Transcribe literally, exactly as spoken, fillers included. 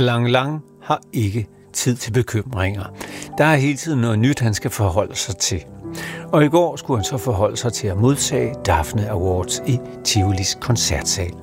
Lang Lang har ikke tid til bekymringer. Der er hele tiden noget nyt, han skal forholde sig til. Og i går skulle han så forholde sig til at modtage Daphne Awards i Tivolis koncertsal.